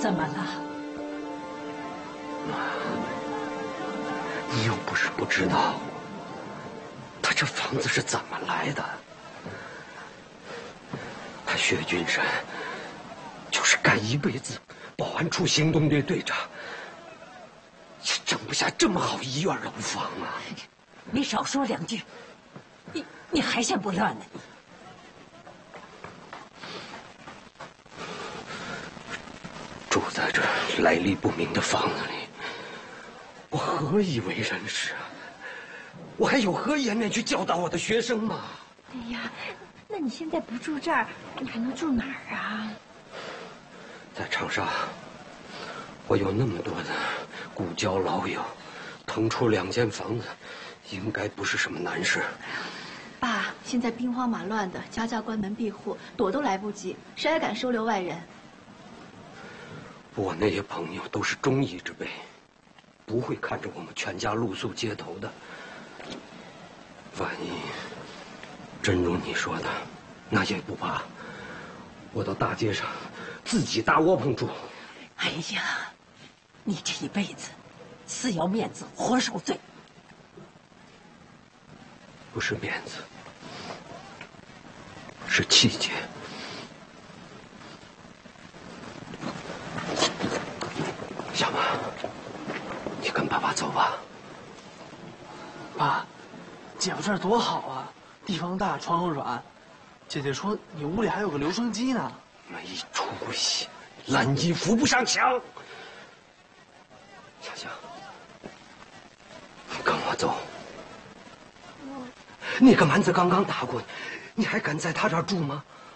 怎么了？ 妈，你又不是不知道，他这房子是怎么来的。他薛俊山就是干一辈子保安处行动队队长，也整不下这么好医院楼房啊！ 你少说两句，你还嫌不乱呢？ 住在这来历不明的房子里，我何以为人师啊？我还有何颜面去教导我的学生吗？ 哎呀，那你现在不住这儿，你还能住哪儿啊？ 在长沙，我有那么多的故交老友，腾出2间房子，应该不是什么难事。 爸，现在兵荒马乱的，家家关门闭户，躲都来不及，谁还敢收留外人？ 我那些朋友都是忠义之辈，不会看着我们全家露宿街头的。万一真如你说的，那也不怕，我到大街上自己搭窝棚住。 哎呀，你这一辈子死要面子活受罪。 不是面子，是气节。小马，你跟爸爸走吧。 爸，姐夫这儿多好啊，地方大，床又软。姐姐说你屋里还有个留声机呢。 没出息，烂衣扶不上墙。小香，你跟我走。那个蛮子刚刚打过你，你还敢在他这儿住吗？